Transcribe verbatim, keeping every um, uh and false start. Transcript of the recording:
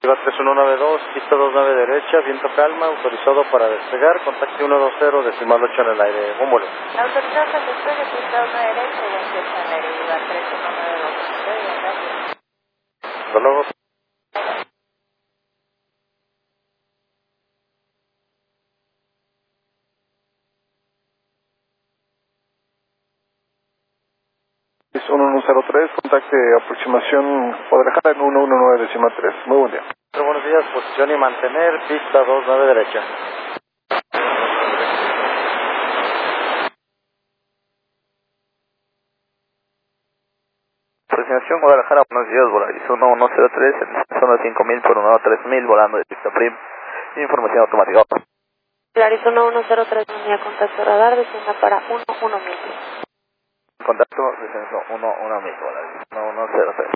Iba tres uno nueve dos, pista dos nueve derecha, viento calma, autorizado para despegar, contacto ciento veinte, decimal ocho en el aire, buen vuelo. Autorizado para despegue, pista dos nueve derecha, viento ocho en el aire, Iba tres uno nueve dos. Gracias. Hasta luego. uno uno cero tres, contacte aproximación Guadalajara en uno uno nueve decimal tres. Muy buen día. Pero buenos días, posición y mantener, pista dos nueve derecha. Aproximación Guadalajara, buenos días, Volaris uno uno cero tres, en zona cinco mil por uno tres mil, volando de pista prim, información automática. Volaris uno uno cero tres, unidad contacto radar, descienda para uno uno mil. Contacto, descenso uno uno mil, Volaris uno uno cero tres.